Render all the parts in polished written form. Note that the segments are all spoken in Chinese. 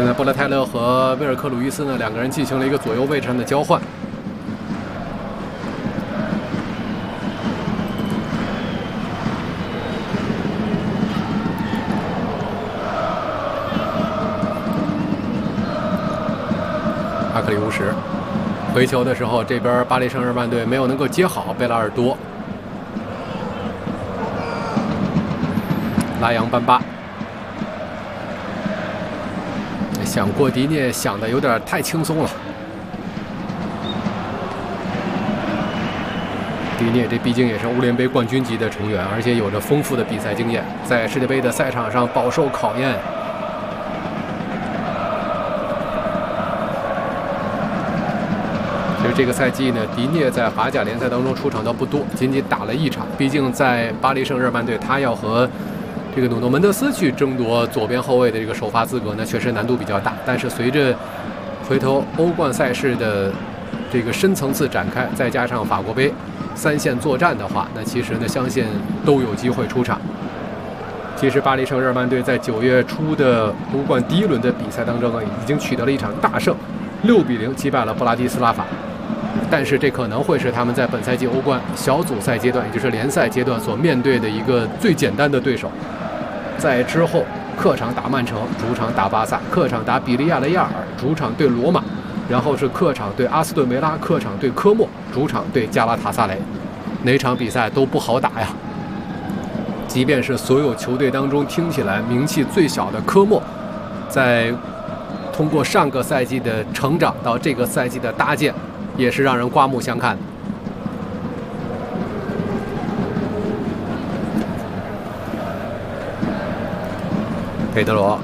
现在布勒泰勒和威尔克·鲁伊斯呢两个人进行了一个左右位置上的交换。阿克里乌什回球的时候，这边巴黎圣日耳曼队没有能够接好贝拉尔多，拉扬班巴。 想过迪涅想的有点太轻松了。迪涅这毕竟也是欧联杯冠军级的成员，而且有着丰富的比赛经验，在世界杯的赛场上饱受考验。其实这个赛季呢，迪涅在法甲联赛当中出场倒不多，仅仅打了1场。毕竟在巴黎圣日耳曼队，他要和 这个努诺门德斯去争夺左边后卫的这个首发资格呢，确实难度比较大。但是随着回头欧冠赛事的这个深层次展开，再加上法国杯3线作战的话，那其实呢，相信都有机会出场。其实巴黎圣日耳曼队在9月初的欧冠第1轮的比赛当中啊，已经取得了一场大胜，6比0击败了布拉迪斯拉法。 但是这可能会是他们在本赛季欧冠小组赛阶段，也就是联赛阶段所面对的一个最简单的对手。在之后，客场打曼城，主场打巴萨，客场打比利亚雷亚尔，主场对罗马，然后是客场对阿斯顿维拉，客场对科莫，主场对加拉塔萨雷，哪场比赛都不好打呀。即便是所有球队当中听起来名气最小的科莫，在通过上个赛季的成长到这个赛季的搭建， 也是让人刮目相看的。佩德罗，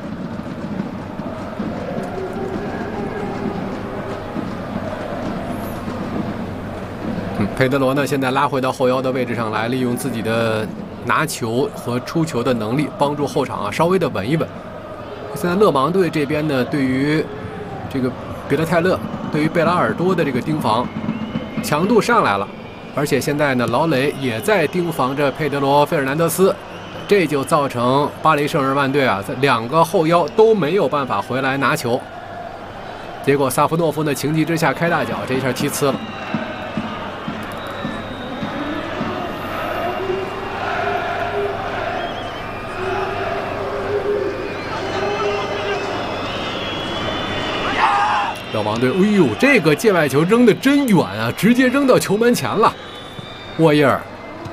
佩德罗呢，现在拉回到后腰的位置上来，利用自己的拿球和出球的能力，帮助后场啊稍微的稳一稳。现在勒芒队这边呢，对于这个比勒泰勒 对于贝拉尔多的这个盯防强度上来了，而且现在呢，劳雷也在盯防着佩德罗·费尔南德斯，这就造成巴黎圣日耳曼队啊，在2个后腰都没有办法回来拿球。结果萨夫诺夫呢，情急之下开大脚，这一下踢呲了。勒芒队，哎呦，这个界外球扔得真远啊，直接扔到球门前了。沃伊尔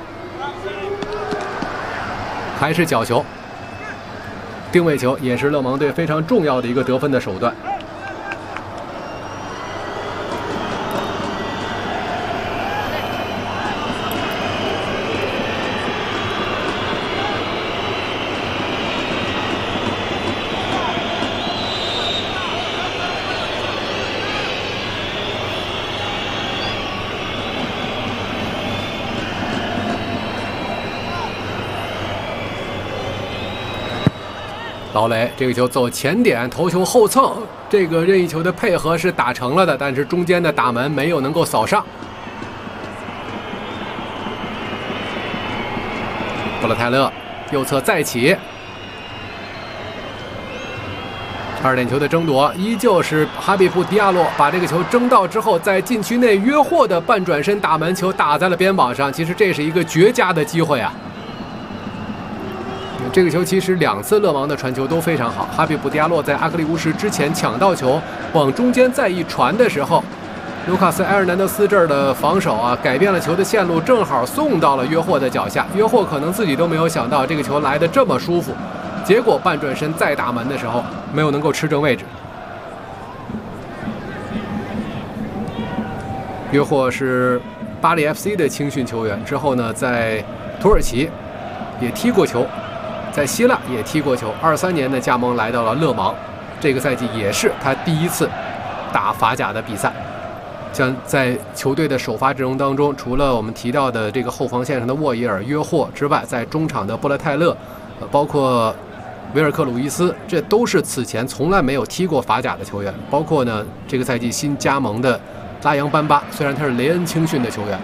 还是角球，定位球也是勒芒队非常重要的一个得分的手段。劳雷这个球走前点，头球后蹭，这个任意球的配合是打成了的，但是中间的打门没有能够扫上。布勒泰勒右侧再起，2点球的争夺依旧是哈比布·迪亚洛把这个球争到之后，在禁区内约霍的半转身打门球打在了边网上，其实这是一个绝佳的机会啊。 这个球其实2次勒芒的传球都非常好。哈比布·迪亚洛在阿克利乌什之前抢到球，往中间再一传的时候，卢卡斯·埃尔南德斯这儿的防守啊，改变了球的线路，正好送到了约霍的脚下。约霍可能自己都没有想到这个球来得这么舒服，结果半转身再打门的时候，没有能够吃正位置。约霍是巴黎 FC 的青训球员，之后呢，在土耳其也踢过球。 在希腊也踢过球，23年的加盟来到了勒芒，这个赛季也是他第1次打法甲的比赛。像在球队的首发阵容当中，除了我们提到的这个后防线上的沃伊尔、约霍之外，在中场的布勒泰勒，包括维尔克·鲁伊斯，这都是此前从来没有踢过法甲的球员。包括呢，这个赛季新加盟的拉扬班巴，虽然他是雷恩青训的球员。